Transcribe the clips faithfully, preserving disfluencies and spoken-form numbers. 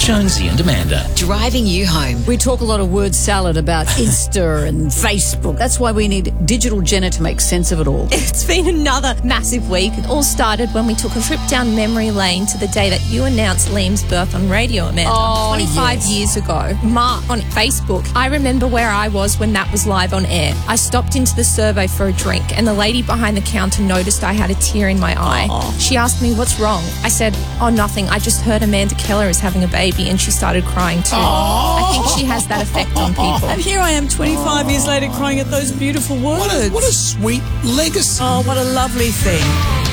Jonesy and Amanda. Driving you home. We talk a lot of word salad about Insta and Facebook. That's why we need Digital Jenna to make sense of it all. It's been another massive week. It all started when we took a trip down memory lane to the day that you announced Liam's birth on radio, Amanda. Oh, twenty-five yes. years ago. Mark on Facebook. I remember where I was when that was live on air. I stopped into the servo for a drink and the lady behind the counter noticed I had a tear in my eye. Oh. She asked me, what's wrong? I said, oh, nothing. I just heard Amanda Keller is having a baby, and she started crying too. Oh. I think she has that effect on people. And here I am twenty-five years later crying at those beautiful words. What a, what a sweet legacy. Oh, what a lovely thing.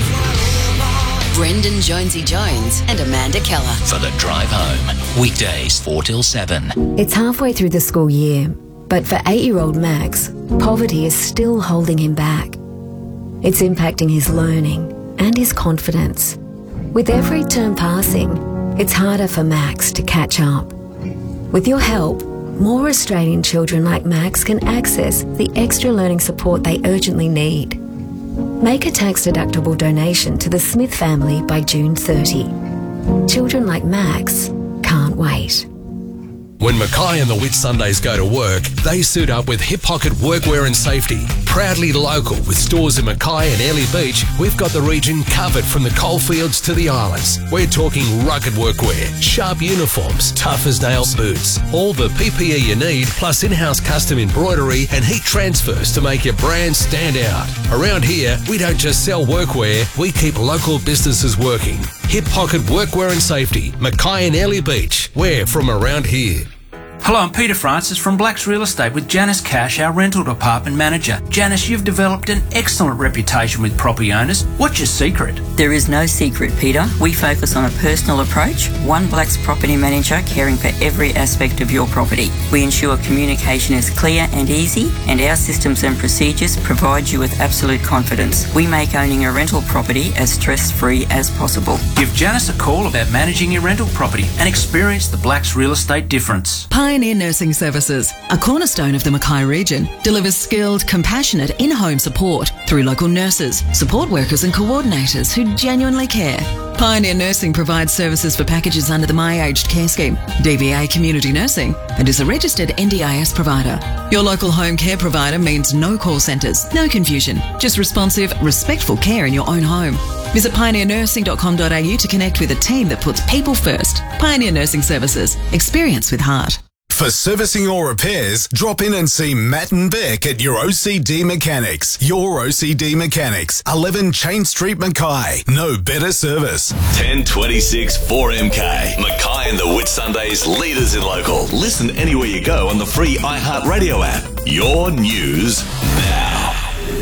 Brendan Jonesy Jones and Amanda Keller. For the drive home. Weekdays four till seven. It's halfway through the school year, but for eight-year-old Max, poverty is still holding him back. It's impacting his learning and his confidence. With every term passing, it's harder for Max to catch up. With your help, more Australian children like Max can access the extra learning support they urgently need. Make a tax-deductible donation to the Smith family by June thirtieth. Children like Max can't wait. When Mackay and the Whitsundays go to work, they suit up with hip pocket workwear and safety. Proudly local with stores in Mackay and Airlie Beach, we've got the region covered from the coalfields to the islands. We're talking rugged workwear, sharp uniforms, tough as nails boots, all the P P E you need, plus in-house custom embroidery and heat transfers to make your brand stand out. Around here, we don't just sell workwear, we keep local businesses working. Hip pocket workwear and safety, Mackay and Airlie Beach. We're from around here. Hello, I'm Peter Francis from Blacks Real Estate with Janice Cash, our rental department manager. Janice, you've developed an excellent reputation with property owners. What's your secret? There is no secret, Peter. We focus on a personal approach, one Blacks property manager caring for every aspect of your property. We ensure communication is clear and easy, and our systems and procedures provide you with absolute confidence. We make owning a rental property as stress-free as possible. Give Janice a call about managing your rental property and experience the Blacks Real Estate difference. Pioneer Nursing Services, a cornerstone of the Mackay region, delivers skilled, compassionate in-home support through local nurses, support workers and coordinators who genuinely care. Pioneer Nursing provides services for packages under the My Aged Care Scheme, D V A Community Nursing, and is a registered N D I S provider. Your local home care provider means no call centres, no confusion, just responsive, respectful care in your own home. Visit pioneer nursing dot com dot a u to connect with a team that puts people first. Pioneer Nursing Services. Experience with heart. For servicing or repairs, drop in and see Matt and Beck at your O C D Mechanics. Your O C D Mechanics, eleven Chain Street, Mackay. No better service. ten twenty-six four M K. Mackay and the Whitsundays, leaders in local. Listen anywhere you go on the free iHeartRadio app. Your news now.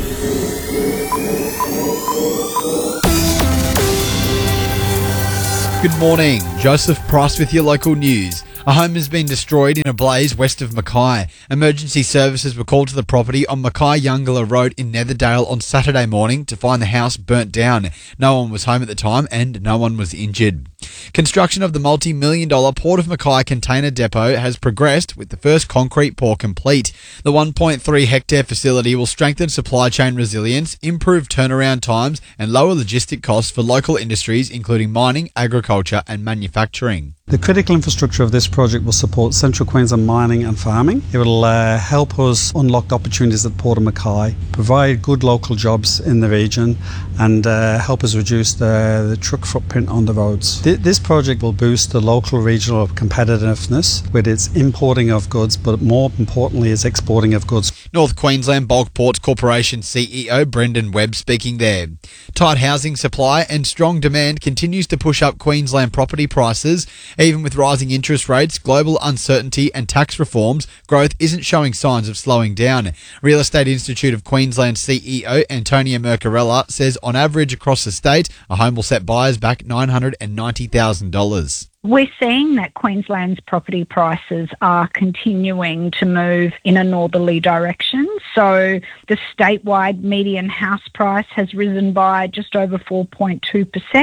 Good morning. Joseph Price with your local news. A home has been destroyed in a blaze west of Mackay. Emergency services were called to the property on Mackay-Youngala Road in Netherdale on Saturday morning to find the house burnt down. No one was home at the time and no one was injured. Construction of the multi-million dollar Port of Mackay container depot has progressed with the first concrete pour complete. The one point three hectare facility will strengthen supply chain resilience, improve turnaround times and lower logistic costs for local industries including mining, agriculture and manufacturing. The critical infrastructure of this project will support Central Queensland mining and farming. It will uh, help us unlock opportunities at Port of Mackay, provide good local jobs in the region and uh, help us reduce the, the truck footprint on the roads. Th- this project will boost the local regional competitiveness with its importing of goods, but more importantly its exporting of goods. North Queensland Bulk Ports Corporation C E O Brendan Webb speaking there. Tight housing supply and strong demand continues to push up Queensland property prices. Even with rising interest rates, global uncertainty and tax reforms, growth isn't showing signs of slowing down. Real Estate Institute of Queensland C E O Antonia Mercarella says on average across the state, a home will set buyers back nine hundred ninety thousand dollars. We're seeing that Queensland's property prices are continuing to move in a northerly direction. So the statewide median house price has risen by just over four point two percent.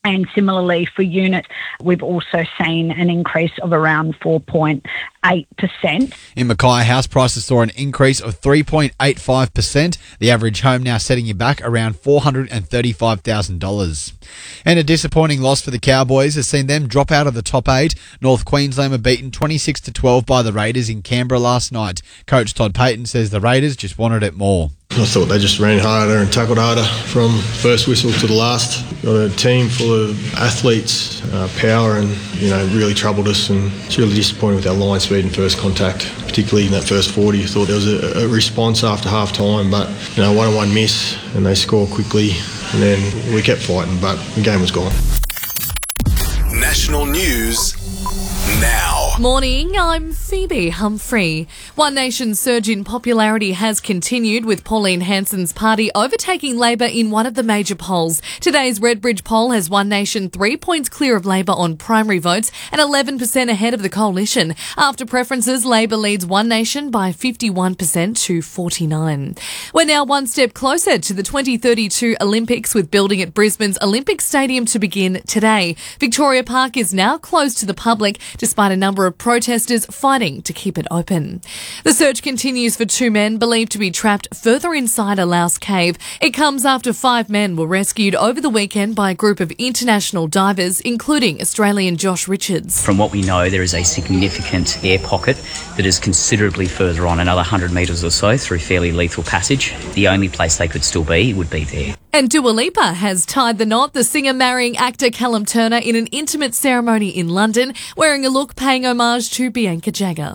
And similarly for unit, we've also seen an increase of around four point eight percent. In Mackay, house prices saw an increase of three point eight five percent, the average home now setting you back around four hundred thirty-five thousand dollars. And a disappointing loss for the Cowboys has seen them drop out of the top eight. North Queensland were beaten twenty-six to twelve by the Raiders in Canberra last night. Coach Todd Payton says the Raiders just wanted it more. I thought they just ran harder and tackled harder from first whistle to the last. Got a team full of athletes, uh, power, and you know really troubled us. And it's really disappointing with our line speed and first contact, particularly in that first forty. I thought there was a, a response after half time, but you know one on one miss and they score quickly, and then we kept fighting, but the game was gone. National news now. Morning, I'm Phoebe Humphrey. One Nation's surge in popularity has continued, with Pauline Hanson's party overtaking Labor in one of the major polls. Today's Redbridge poll has One Nation three points clear of Labor on primary votes and eleven percent ahead of the coalition. After preferences, Labor leads One Nation by fifty-one percent to forty-nine. We're now one step closer to the twenty thirty-two Olympics, with building at Brisbane's Olympic Stadium to begin today. Victoria Park is now closed to the public, despite a number of protesters fighting to keep it open. The search continues for two men believed to be trapped further inside a Laos cave. It comes after five men were rescued over the weekend by a group of international divers, including Australian Josh Richards. From what we know, there is a significant air pocket that is considerably further on, another one hundred metres or so, through fairly lethal passage. The only place they could still be would be there. And Dua Lipa has tied the knot, the singer marrying actor Callum Turner in an intimate ceremony in London, wearing a look paying homage to Bianca Jagger.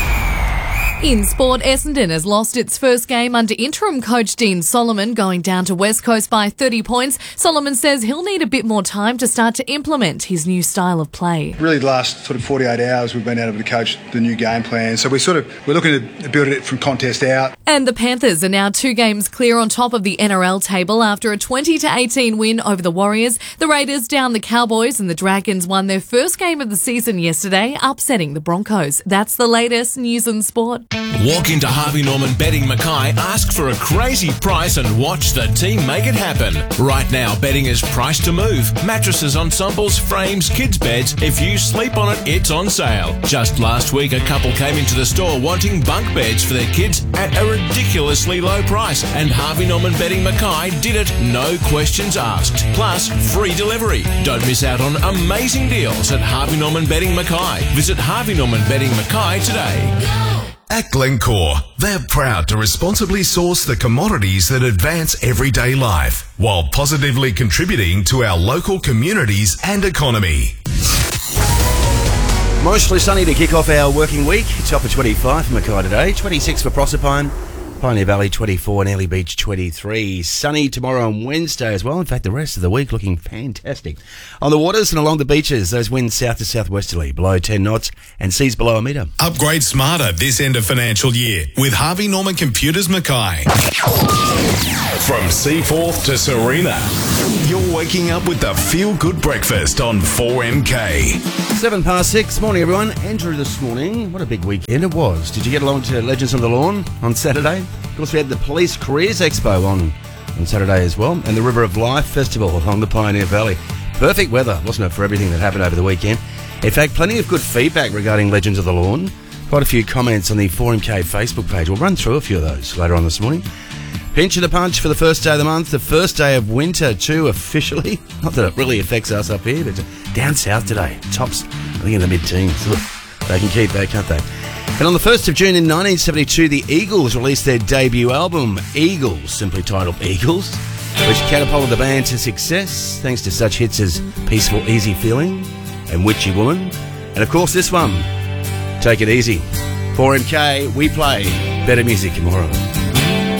In sport, Essendon has lost its first game under interim coach Dean Solomon, going down to West Coast by thirty points. Solomon says he'll need a bit more time to start to implement his new style of play. Really, the last sort of forty-eight hours, we've been able to coach the new game plan. So we're sort of we're looking to build it from contest out. And the Panthers are now two games clear on top of the N R L table after a twenty to eighteen win over the Warriors. The Raiders down the Cowboys, and the Dragons won their first game of the season yesterday, upsetting the Broncos. That's the latest news and sport. Walk into Harvey Norman Bedding Mackay, ask for a crazy price and watch the team make it happen. Right now, bedding is priced to move. Mattresses, ensembles, frames, kids' beds. If you sleep on it, it's on sale. Just last week, a couple came into the store wanting bunk beds for their kids at a ridiculously low price. And Harvey Norman Bedding Mackay did it, no questions asked. Plus, free delivery. Don't miss out on amazing deals at Harvey Norman Bedding Mackay. Visit Harvey Norman Bedding Mackay today. At Glencore, they're proud to responsibly source the commodities that advance everyday life while positively contributing to our local communities and economy. Mostly sunny to kick off our working week. It's up for twenty-five for Mackay today, twenty-six for Proserpine, Pioneer Valley twenty-four, and Airlie Beach twenty-three. Sunny tomorrow and Wednesday as well. In fact, the rest of the week looking fantastic. On the waters and along the beaches, those winds south to southwesterly, below ten knots, and seas below a metre. Upgrade smarter this end of financial year with Harvey Norman Computers Mackay. From Seaforth to Serena, you're waking up with the Feel Good Breakfast on four M K. Seven past six. Morning, everyone. Andrew this morning. What a big weekend it was. Did you get along to Legends on the Lawn on Saturday? Of course, we had the Police Careers Expo on, on Saturday as well, and the River of Life Festival along the Pioneer Valley. Perfect weather, wasn't it, for everything that happened over the weekend? In fact, plenty of good feedback regarding Legends of the Lawn. Quite a few comments on the four M K Facebook page. We'll run through a few of those later on this morning. Pinch of the punch for the first day of the month, the first day of winter too, officially. Not that it really affects us up here, but down south today. Tops, I think, in the mid-teens. They can keep that, can't they? And on the first of June in nineteen seventy-two, the Eagles released their debut album, Eagles, simply titled Eagles, which catapulted the band to success thanks to such hits as Peaceful Easy Feeling and Witchy Woman. And of course this one, Take It Easy. four M K, we play better music tomorrow.